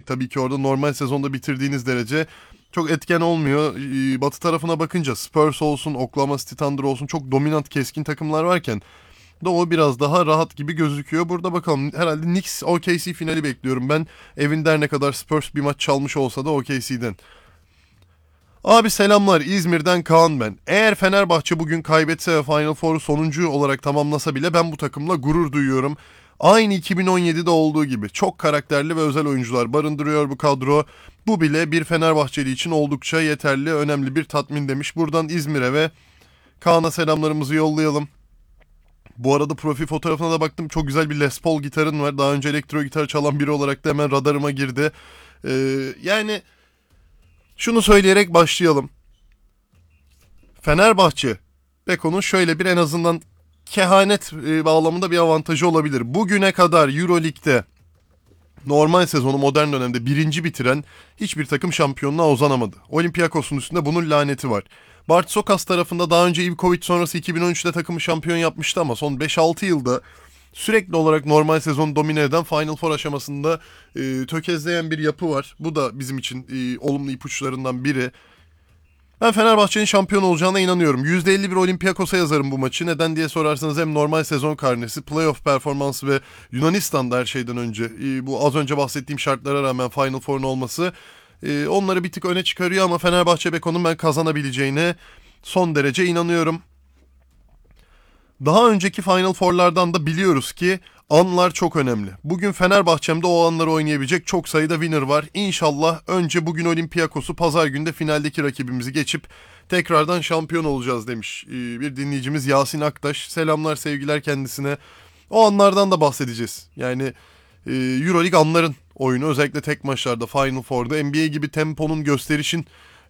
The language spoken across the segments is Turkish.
tabii ki orada normal sezonda bitirdiğiniz derece çok etken olmuyor. Batı tarafına bakınca Spurs olsun, Oklahoma City Thunder olsun çok dominant keskin takımlar varken Doğu biraz daha rahat gibi gözüküyor. Burada bakalım, herhalde Knicks OKC finali bekliyorum ben. Evinde her ne kadar Spurs bir maç çalmış olsa da OKC'den. Abi selamlar, İzmir'den Kaan ben. Eğer Fenerbahçe bugün kaybetse ve Final Four'u sonuncu olarak tamamlasa bile ben bu takımla gurur duyuyorum. Aynı 2017'de olduğu gibi çok karakterli ve özel oyuncular barındırıyor bu kadro. Bu bile bir Fenerbahçeli için oldukça yeterli, önemli bir tatmin demiş. Buradan İzmir'e ve Kaan'a selamlarımızı yollayalım. Bu arada profil fotoğrafına da baktım. Çok güzel bir Les Paul gitarın var. Daha önce elektro gitar çalan biri olarak da hemen radarıma girdi. Yani şunu söyleyerek başlayalım. Fenerbahçe, Beko'nun şöyle bir en azından kehanet bağlamında bir avantajı olabilir. Bugüne kadar Euroleague'de normal sezonu modern dönemde birinci bitiren hiçbir takım şampiyonluğa uzanamadı. Olympiakos'un üstünde bunun laneti var. Bartzokas tarafında daha önce Ivkovic sonrası 2013'te takımı şampiyon yapmıştı ama son 5-6 yılda sürekli olarak normal sezonu domine eden Final Four aşamasında tökezleyen bir yapı var. Bu da bizim için olumlu ipuçlarından biri. Ben Fenerbahçe'nin şampiyon olacağına inanıyorum. %51 Olympiakos'a yazarım bu maçı. Neden diye sorarsanız hem normal sezon karnesi, playoff performansı ve Yunanistan'da her şeyden önce bu az önce bahsettiğim şartlara rağmen Final Four'un olması onları bir tık öne çıkarıyor ama Fenerbahçe Beko'nun ben kazanabileceğine son derece inanıyorum. Daha önceki Final Four'lardan da biliyoruz ki anlar çok önemli. Bugün Fenerbahçe'mde o anları oynayabilecek çok sayıda winner var. İnşallah önce bugün Olympiakos'u, pazar günde finaldeki rakibimizi geçip tekrardan şampiyon olacağız demiş bir dinleyicimiz Yasin Aktaş. Selamlar, sevgiler kendisine. O anlardan da bahsedeceğiz. Yani Euroleague anların oyunu, özellikle tek maçlarda, Final Four'da NBA gibi temponun, gösterişin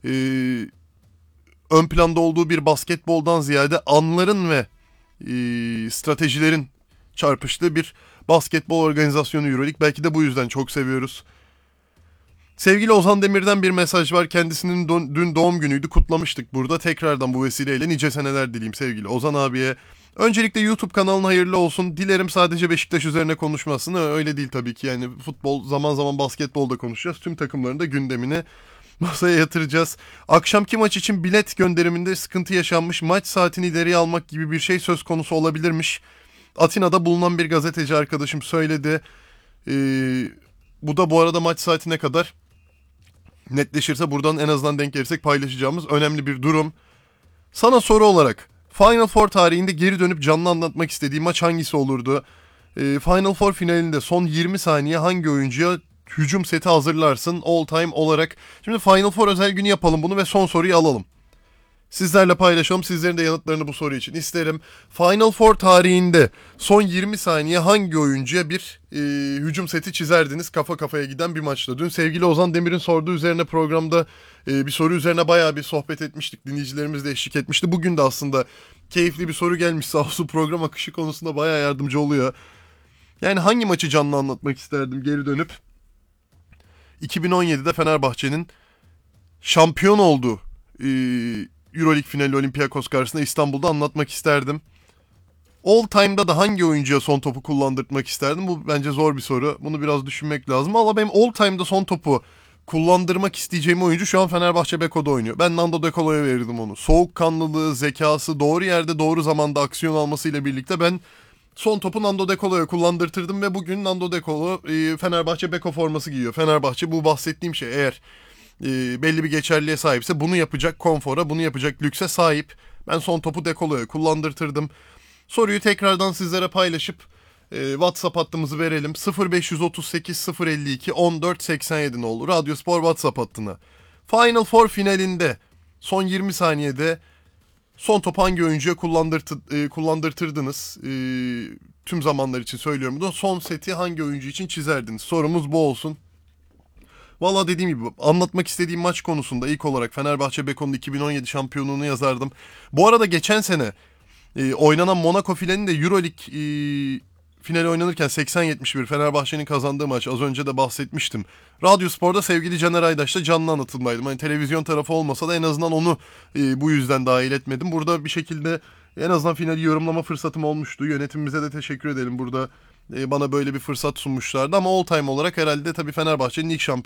ön planda olduğu bir basketboldan ziyade anların ve stratejilerin çarpıştığı bir basketbol organizasyonu Euroleague. Belki de bu yüzden çok seviyoruz. Sevgili Ozan Demir'den bir mesaj var. Kendisinin dün doğum günüydü. Kutlamıştık burada. Tekrardan bu vesileyle nice seneler dileyim sevgili Ozan abiye. Öncelikle YouTube kanalın hayırlı olsun. Dilerim sadece Beşiktaş üzerine konuşmasını. Öyle değil tabii ki. Yani futbol, zaman zaman basketbol da konuşacağız. Tüm takımların da gündemini masaya yatıracağız. Akşamki maç için bilet gönderiminde sıkıntı yaşanmış. Maç saatini ileriye almak gibi bir şey söz konusu olabilirmiş. Atina'da bulunan bir gazeteci arkadaşım söyledi. Bu da bu arada maç saatine kadar netleşirse buradan en azından denk gelirsek paylaşacağımız önemli bir durum. Sana soru olarak Final Four tarihinde geri dönüp canlı anlatmak istediğim maç hangisi olurdu? Final Four finalinde son 20 saniye hangi oyuncuya hücum seti hazırlarsın all time olarak? Şimdi Final Four özel günü yapalım bunu ve son soruyu alalım. Sizlerle paylaşalım. Sizlerin de yanıtlarını bu soru için isterim. Final Four tarihinde son 20 saniye hangi oyuncuya bir hücum seti çizerdiniz kafa kafaya giden bir maçta? Dün sevgili Ozan Demir'in sorduğu üzerine programda bir soru üzerine bayağı bir sohbet etmiştik. Dinleyicilerimiz de eşlik etmişti. Bugün de aslında keyifli bir soru gelmiş. Sağ olsun, program akışı konusunda bayağı yardımcı oluyor. Yani hangi maçı canlı anlatmak isterdim geri dönüp? 2017'de Fenerbahçe'nin şampiyon olduğu Euroleague finali Olympiakos karşısında İstanbul'da anlatmak isterdim. All time'da da hangi oyuncuya son topu kullandırtmak isterdim? Bu bence zor bir soru. Bunu biraz düşünmek lazım. Ama benim all time'da son topu kullandırmak isteyeceğim oyuncu şu an Fenerbahçe Beko'da oynuyor. Ben Nando De Colo'ya verirdim onu. Soğukkanlılığı, zekası, doğru yerde doğru zamanda aksiyon almasıyla birlikte ben son topu Nando De Colo'ya kullandırtırdım ve bugün Nando De Colo Fenerbahçe Beko forması giyiyor. Fenerbahçe bu bahsettiğim şey eğer belli bir geçerliğe sahipse bunu yapacak konfora, bunu yapacak lükse sahip. Ben son topu De Colo'ya kullandırtırdım. Soruyu tekrardan sizlere paylaşıp WhatsApp hattımızı verelim. 0538 052 14 87 olur. Radyo Spor WhatsApp hattına. Final Four finalinde son 20 saniyede son topu hangi oyuncuya kullandırtırdınız? Tüm zamanlar için söylüyorum bunu. Son seti hangi oyuncu için çizerdiniz? Sorumuz bu olsun. Valla dediğim gibi anlatmak istediğim maç konusunda ilk olarak Fenerbahçe Beko'nun 2017 şampiyonluğunu yazardım. Bu arada geçen sene oynanan Monaco finalinde Euroleague finali oynanırken 80-71 Fenerbahçe'nin kazandığı maç, az önce de bahsetmiştim. Radyo Spor'da sevgili Caner Aydaş'ta canlı anlatılmaydım. Hani televizyon tarafı olmasa da en azından onu bu yüzden dahil etmedim. Burada bir şekilde en azından finali yorumlama fırsatım olmuştu. Yönetimimize de teşekkür edelim. Burada bana böyle bir fırsat sunmuşlardı ama all time olarak herhalde tabii Fenerbahçe'nin ilk şampiyonu